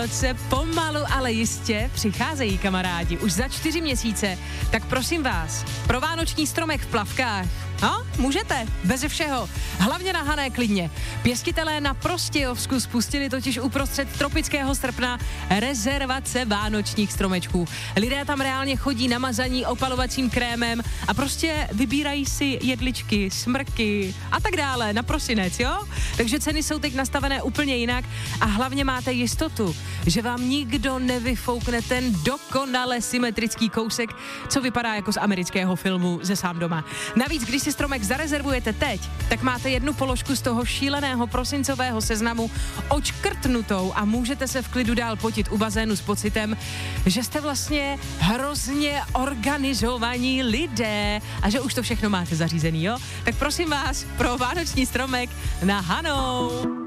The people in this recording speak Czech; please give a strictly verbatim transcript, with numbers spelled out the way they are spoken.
Se pomalu, ale jistě přicházejí, kamarádi, už za čtyři měsíce, tak prosím vás, pro vánoční stromek v plavkách, no, můžete, beze všeho, hlavně na Hané klidně. Pěstitelé na Prostějovsku spustili totiž uprostřed tropického srpna rezervace vánočních stromečků. Lidé tam reálně chodí namazaní opalovacím krémem a prostě vybírají si jedličky, smrky a tak dále na prosinec, jo? Takže ceny jsou teď nastavené úplně jinak a hlavně máte jistotu, že vám nikdo nevyfoukne ten dokonale symetrický kousek, co vypadá jako z amerického filmu Ze sám doma. Navíc, když si stromek zarezervujete teď, tak máte jednu položku z toho šíleného prosincového seznamu odškrtnutou a můžete se v klidu dál potit u bazénu s pocitem, že jste vlastně hrozně organizovaní lidé a že už to všechno máte zařízený, jo? Tak prosím vás, pro vánoční stromek na Hanou.